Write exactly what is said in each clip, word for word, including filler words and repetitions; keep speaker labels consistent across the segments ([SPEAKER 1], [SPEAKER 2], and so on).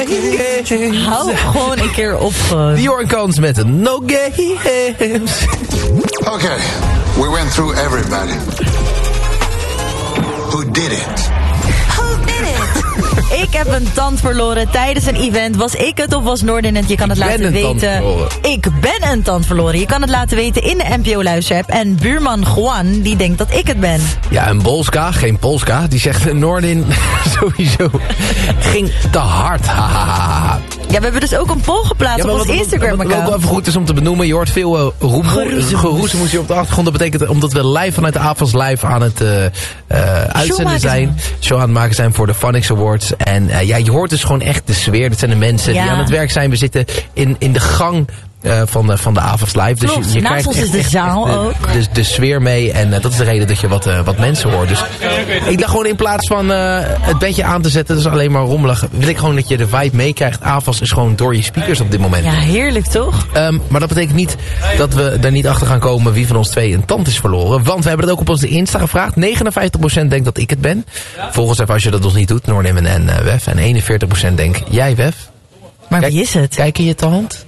[SPEAKER 1] Hou gewoon een keer op.
[SPEAKER 2] Dior Kans met een No Games.
[SPEAKER 3] Okay, we went through everybody. Who did it?
[SPEAKER 1] Who did it? Ik heb een tand verloren tijdens een event. Was ik het of was Noordin het? Je kan het
[SPEAKER 2] ik
[SPEAKER 1] laten weten. Ik ben een tand verloren. Je kan het laten weten in de N P O-luisterapp. En buurman Juan, die denkt dat ik het ben.
[SPEAKER 2] Ja, en Bolska, geen Polska, die zegt Noordin sowieso ging te hard.
[SPEAKER 1] Ja, we hebben dus ook een poll geplaatst ja, op ons Instagram-account.
[SPEAKER 2] Wat wel even goed is om te benoemen. Je hoort veel uh, geroezemoes op de achtergrond. Dat betekent omdat we live vanuit de avonds live aan het uh, uh, uitzenden zijn. Show aan het maken zijn voor de Phonics Awards. En uh, ja, je hoort dus gewoon echt de sfeer. Dat zijn de mensen ja. die aan het werk zijn. We zitten in, in de gang uh, van, de, van de avonds live. Dus
[SPEAKER 1] Klopt,
[SPEAKER 2] je, je
[SPEAKER 1] naast
[SPEAKER 2] krijgt
[SPEAKER 1] ons
[SPEAKER 2] echt,
[SPEAKER 1] is de
[SPEAKER 2] echt,
[SPEAKER 1] zaal
[SPEAKER 2] echt,
[SPEAKER 1] ook.
[SPEAKER 2] De, de, de sfeer mee. En uh, dat is de reden dat je wat, uh, wat mensen hoort. Dus ik dacht gewoon in plaats van uh, het bedje aan te zetten. Dat is alleen maar rommelig. Wil ik gewoon dat je de vibe meekrijgt. Avonds is gewoon door je speakers op dit moment.
[SPEAKER 1] Ja, heerlijk toch?
[SPEAKER 2] Um, maar dat betekent niet dat we er niet achter gaan komen wie van ons twee een tand is verloren. Want we hebben het ook op onze Insta gevraagd. negenenvijftig procent denkt dat ik het ben. Volg ons even als je dat nog niet doet. Noordin en uh, Wef. En eenenveertig procent denkt jij, Wef.
[SPEAKER 1] Maar
[SPEAKER 2] Kijk,
[SPEAKER 1] wie is het?
[SPEAKER 2] Kijk in je tand.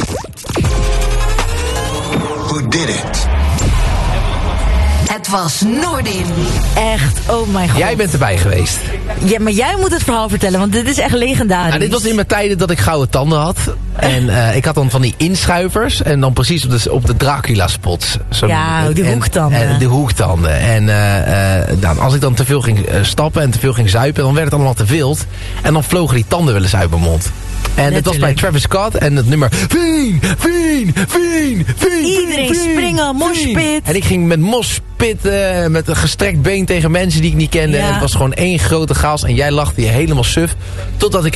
[SPEAKER 3] Who did it?
[SPEAKER 4] Het was Noordin.
[SPEAKER 1] Echt, oh mijn god.
[SPEAKER 2] Jij bent erbij geweest.
[SPEAKER 1] Ja, maar jij moet het verhaal vertellen, want dit is echt legendarisch.
[SPEAKER 2] Nou, dit was in mijn tijden dat ik gouden tanden had. En uh, ik had dan van die inschuivers. En dan precies op de, op de Dracula-spots. Zo,
[SPEAKER 1] ja, de
[SPEAKER 2] en,
[SPEAKER 1] hoektanden.
[SPEAKER 2] En de hoektanden. En uh, uh, dan, als ik dan te veel ging uh, stappen en te veel ging zuipen, dan werd het allemaal te wild. En dan vlogen die tanden wel eens uit mijn mond. En het was bij Travis Scott en het nummer Veen, Veen, Veen, Veen.
[SPEAKER 1] Iedereen
[SPEAKER 2] veen,
[SPEAKER 1] springen, moshpit.
[SPEAKER 2] En ik ging met moshpit, uh, met een gestrekt been tegen mensen die ik niet kende.
[SPEAKER 1] Ja.
[SPEAKER 2] En het was gewoon één grote chaos. En jij lachte je helemaal suf. Totdat ik